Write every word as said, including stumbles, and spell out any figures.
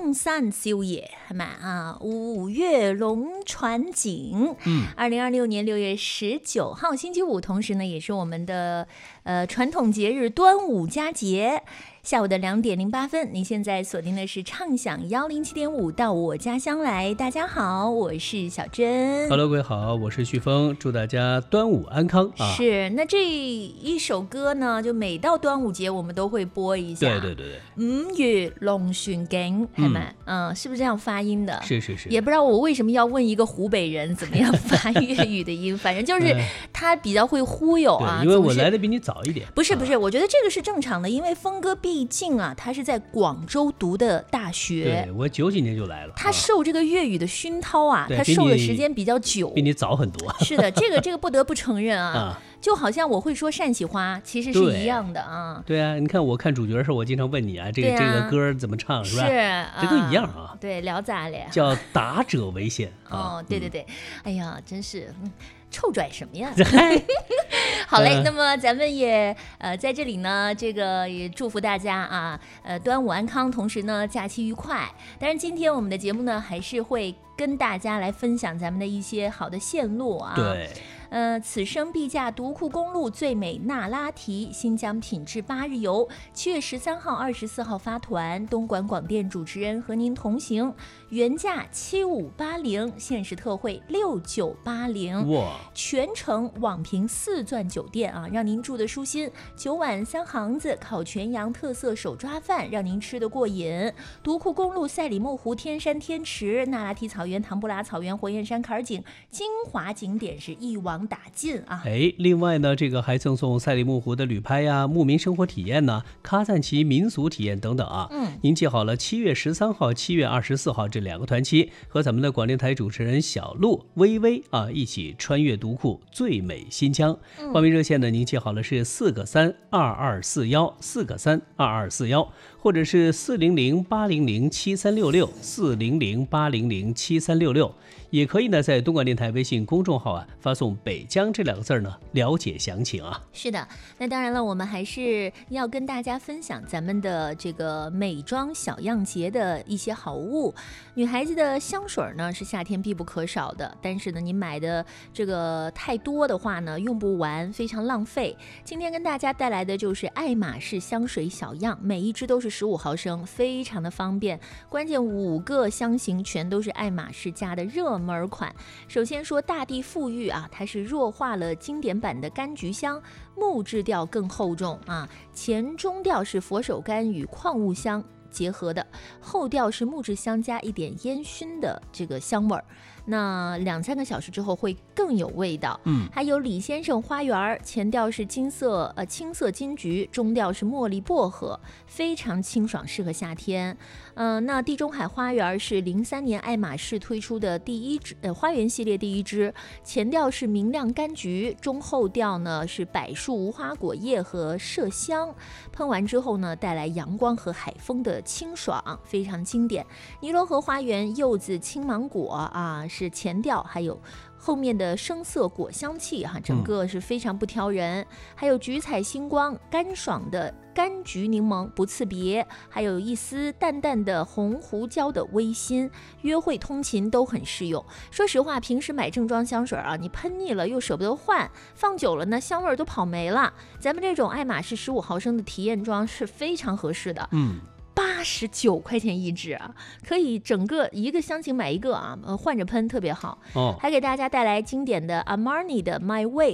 中山宵夜，係咪啊？五月龍船景，嗯，二零二六年六月十九號星期五，同時呢，也是我們的呃傳統節日端午佳節。下午的兩點零八分，您現在鎖定的是暢享幺零七點五到我家鄉來。大家好，我是小珍。 Hello， 各位好，我是旭峰，祝大家端午安康啊！ 是，那这一首歌呢，就每到端午節我們都會播一下。 對對對對， 五月龍船景，係咪？嗯，嗯，是不是這樣發音的？ 是是是。 也不知道我為什麼要問一個湖北人怎麼樣發粵語的音，反正就是他比較會忽悠啊。 因為我來的比你早一點。 不是不是，我覺得這個是正常的，因為峰哥畢竟啊，他是在廣州讀的大學。 對，我九幾年就來了。 他受這個粵語的熏陶啊，他受的時間比較久， 比你早很多。 是的，這個這個不得不承認啊。啊就好像我會說陕西話，其實是一樣的啊。 對啊，你看我看主角的時候，我經常問你啊，這個、啊、這個歌怎麼唱，是吧？ 是， 這都一樣啊。 啊對，聊咋了？ 叫達者為先。 哦，對對對，哎呀，真是。臭拽什麼呀？好嘞，那麼咱們也呃在這裡呢，這個也祝福大家啊，呃端午安康，同時呢假期愉快。當然，今天我們的節目呢，還是會跟大家來分享咱們的一些好的線路啊。 對。 呃，此生必駕獨庫公路最美那拉提新疆品質八日遊，七月十三號、二十四號發團，東莞廣電主持人和您同行，原價七五八零，限時特惠六九八零，哇！全程網評四鑽酒店啊，讓您住得舒心，九晚三行子，烤全羊特色手抓飯，讓您吃得過癮。獨庫公路賽里木湖、天山天池、那拉提草原、唐布拉草原、火焰山坎景，精華景點是一網打盡啊！ 哎，另外呢，這個還贈送賽里木湖的旅拍呀、牧民生活體驗呢、喀贊其民俗體驗等等啊。嗯，您記好了，七月十三號、七月二十四號這兩個團期，和咱們的廣電台主持人小陸、微微啊一起穿越獨庫最美新疆。嗯、報名熱線呢，您記好了是四個三二二四幺，四個三二二四幺，或者是四零零八零零七三六六，四零零八零零七三六六。也可以呢，在東莞電台微信公眾號啊，發送北疆這兩個字呢，了解詳情啊。 是的，那當然了，我們還是要跟大家分享咱們的這個美妝小樣節的一些好物。女孩子的香水呢，是夏天必不可少的，但是呢，你買的這個太多的話呢，用不完，非常浪費。今天跟大家帶來的就是愛馬仕香水小樣，每一支都是十五毫升，非常的方便。關鍵五個香型全都是愛馬仕家的熱門款。首先說大地馥郁啊，它是弱化了經典版的柑橘香，木質調更厚重啊，前中調是佛手柑與礦物香結合的，後調是木質香加一點煙燻的這個香味兒，那兩三個小時之後會更有味道。嗯，還有李先生花園，前調是金色呃青色金桔，中調是茉莉薄荷，非常清爽，適合夏天。嗯、呃，那地中海花園是零三年愛馬仕推出的第一支呃花園系列第一支，前調是明亮柑橘，中後調呢是柏樹無花果葉和麝香，噴完之後呢帶來陽光和海風的清爽，非常經典。尼羅河花園柚子青芒果啊是前調，還有後面的生澀果香氣哈，整個是非常不挑人。嗯、還有橘彩星光，乾爽的柑橘檸檬不刺別，還有一絲淡淡的紅胡椒的微辛，約會通勤都很適用。說實話，平時買正裝香水啊，你噴膩了又捨不得換，放久了呢香味都跑沒了。咱們這種愛馬仕十五毫升的體驗裝是非常合適的。嗯。八十九塊錢一支啊，可以整個一個香型買一個啊，呃，換着噴特別好。哦，還給大家帶來經典的 Armani 的 My Way。